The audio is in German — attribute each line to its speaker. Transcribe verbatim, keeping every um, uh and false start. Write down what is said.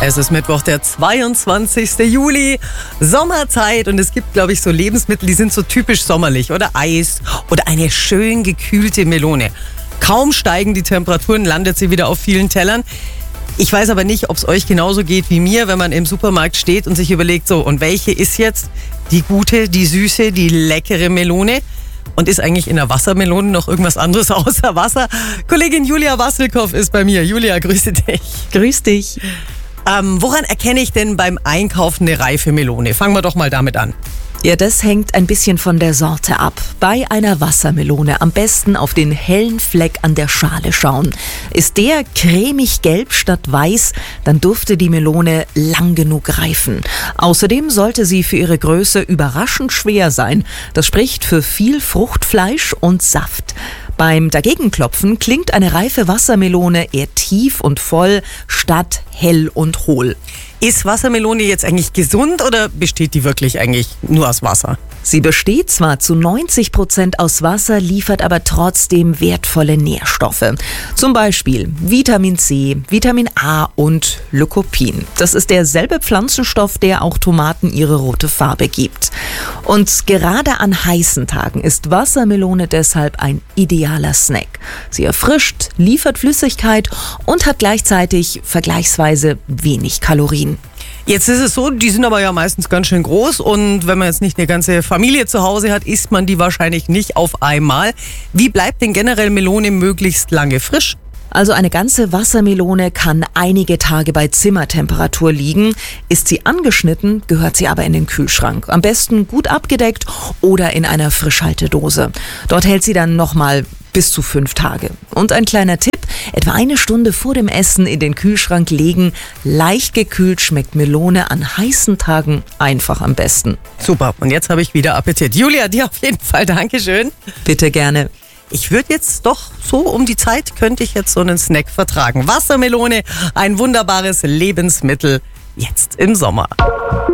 Speaker 1: Es ist Mittwoch, der zweiundzwanzigste Juli, Sommerzeit, und es gibt, glaube ich, so Lebensmittel, die sind so typisch sommerlich, oder Eis oder eine schön gekühlte Melone. Kaum steigen die Temperaturen, landet sie wieder auf vielen Tellern. Ich weiß aber nicht, ob es euch genauso geht wie mir, wenn man im Supermarkt steht und sich überlegt, so, und welche ist jetzt die gute, die süße, die leckere Melone? Und ist eigentlich in der Wassermelone noch irgendwas anderes außer Wasser? Kollegin Julia Wasselkow ist bei mir. Julia, grüße dich.
Speaker 2: Grüß dich.
Speaker 1: Ähm, woran erkenne ich denn beim Einkaufen eine reife Melone? Fangen wir doch mal damit an.
Speaker 2: Ja, das hängt ein bisschen von der Sorte ab. Bei einer Wassermelone am besten auf den hellen Fleck an der Schale schauen. Ist der cremig gelb statt weiß, dann dürfte die Melone lang genug reifen. Außerdem sollte sie für ihre Größe überraschend schwer sein. Das spricht für viel Fruchtfleisch und Saft. Beim Dagegenklopfen klingt eine reife Wassermelone eher tief und voll statt hell und hohl.
Speaker 1: Ist Wassermelone jetzt eigentlich gesund oder besteht die wirklich eigentlich nur aus Wasser?
Speaker 2: Sie besteht zwar zu neunzig Prozent aus Wasser, liefert aber trotzdem wertvolle Nährstoffe. Zum Beispiel Vitamin C, Vitamin A und Lycopin. Das ist derselbe Pflanzenstoff, der auch Tomaten ihre rote Farbe gibt. Und gerade an heißen Tagen ist Wassermelone deshalb ein idealer Snack. Sie erfrischt, liefert Flüssigkeit und hat gleichzeitig vergleichsweise wenig Kalorien.
Speaker 1: Jetzt ist es so, die sind aber ja meistens ganz schön groß, und wenn man jetzt nicht eine ganze Familie zu Hause hat, isst man die wahrscheinlich nicht auf einmal. Wie bleibt denn generell Melone möglichst lange frisch?
Speaker 2: Also eine ganze Wassermelone kann einige Tage bei Zimmertemperatur liegen. Ist sie angeschnitten, gehört sie aber in den Kühlschrank. Am besten gut abgedeckt oder in einer Frischhaltedose. Dort hält sie dann nochmal bis zu fünf Tage. Und ein kleiner Tipp: etwa eine Stunde vor dem Essen in den Kühlschrank legen. Leicht gekühlt schmeckt Melone an heißen Tagen einfach am besten.
Speaker 1: Super, und jetzt habe ich wieder Appetit. Julia, dir auf jeden Fall Dankeschön.
Speaker 2: Bitte gerne.
Speaker 1: Ich würde jetzt doch so um die Zeit, könnte ich jetzt so einen Snack vertragen. Wassermelone, ein wunderbares Lebensmittel, jetzt im Sommer.